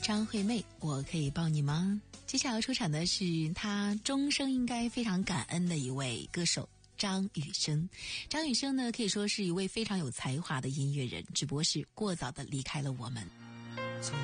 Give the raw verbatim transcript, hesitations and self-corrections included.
张惠妹，我可以抱你吗？接下来出场的是她终生应该非常感恩的一位歌手张雨生。张雨生呢，可以说是一位非常有才华的音乐人，只不过是过早的离开了我们。